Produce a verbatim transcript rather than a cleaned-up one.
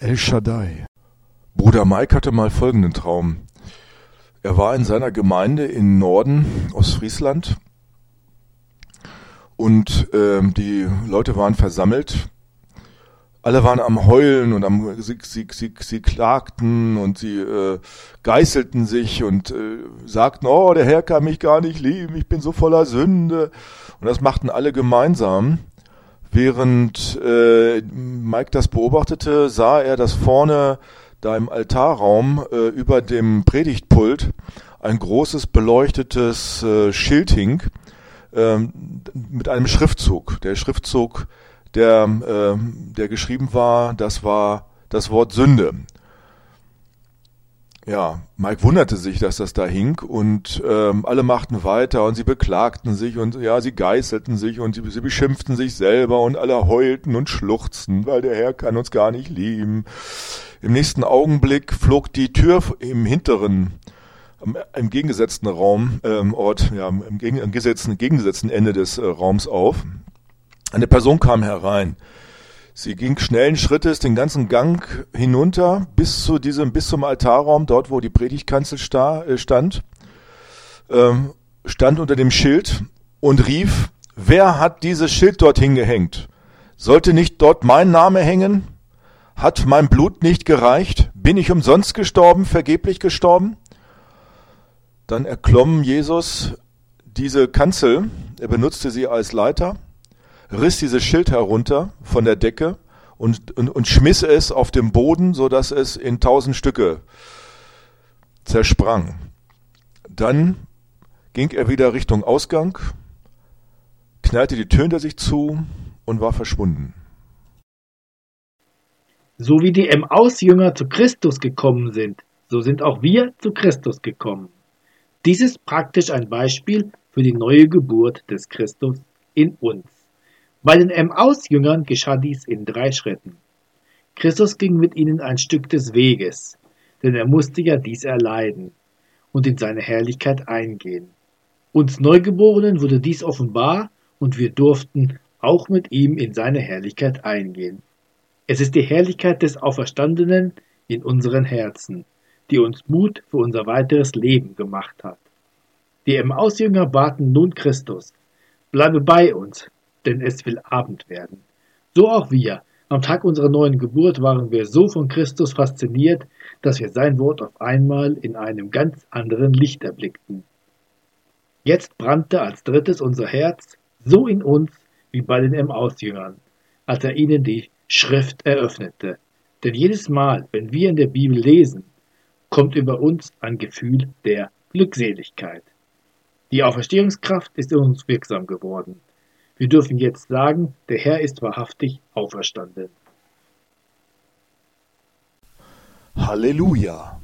El Shaddai. Bruder Mike hatte mal folgenden Traum. Er war in seiner Gemeinde im Norden Ostfriesland und ähm, die Leute waren versammelt. Alle waren am Heulen und am, sie, sie, sie, sie klagten und sie äh, geißelten sich und äh, sagten, oh, der Herr kann mich gar nicht lieben, ich bin so voller Sünde. Und das machten alle gemeinsam. Während äh, Mike das beobachtete, sah er, dass vorne da im Altarraum äh, über dem Predigtpult ein großes beleuctetes äh, Schild hing äh, mit einem Schriftzug. Der Schriftzug, der, äh, der geschrieben war, das war das Wort Sünde. Ja, Mike wunderte sich, dass das da hing und ähm, alle machten weiter und sie beklagten sich und ja, sie geißelten sich und sie, sie beschimpften sich selber und alle heulten und schluchzten, weil der Herr kann uns gar nicht lieben. Im nächsten Augenblick flog die Tür im hinteren, im, im gegengesetzten Raum, ähm, Ort, ja, im, gegen, im gegengesetzten, gegengesetzten Ende des äh, Raums auf. Eine Person kam herein. Sie ging schnellen Schrittes den ganzen Gang hinunter bis zu diesem, bis zum Altarraum, dort wo die Predigtkanzel sta, äh, stand, ähm, stand unter dem Schild und rief, wer hat dieses Schild dort hingehängt? Sollte nicht dort mein Name hängen? Hat mein Blut nicht gereicht? Bin ich umsonst gestorben, vergeblich gestorben? Dann erklomm Jesus diese Kanzel, er benutzte sie als Leiter, riss dieses Schild herunter von der Decke und, und, und schmiss es auf den Boden, sodass es in tausend Stücke zersprang. Dann ging er wieder Richtung Ausgang, knallte die Tür hinter sich zu und war verschwunden. So wie die Emmaus-Jünger zu Christus gekommen sind, so sind auch wir zu Christus gekommen. Dies ist praktisch ein Beispiel für die neue Geburt des Christus in uns. Bei den Emmaus-Jüngern geschah dies in drei Schritten. Christus ging mit ihnen ein Stück des Weges, denn er musste ja dies erleiden und in seine Herrlichkeit eingehen. Uns Neugeborenen wurde dies offenbar und wir durften auch mit ihm in seine Herrlichkeit eingehen. Es ist die Herrlichkeit des Auferstandenen in unseren Herzen, die uns Mut für unser weiteres Leben gemacht hat. Die Emmaus-Jünger baten nun Christus, bleibe bei uns, denn es will Abend werden. So auch wir. Am Tag unserer neuen Geburt waren wir so von Christus fasziniert, dass wir sein Wort auf einmal in einem ganz anderen Licht erblickten. Jetzt brannte als drittes unser Herz so in uns wie bei den Emmaus-Jüngern, als er ihnen die Schrift eröffnete. Denn jedes Mal, wenn wir in der Bibel lesen, kommt über uns ein Gefühl der Glückseligkeit. Die Auferstehungskraft ist in uns wirksam geworden. Wir dürfen jetzt sagen, der Herr ist wahrhaftig auferstanden. Halleluja!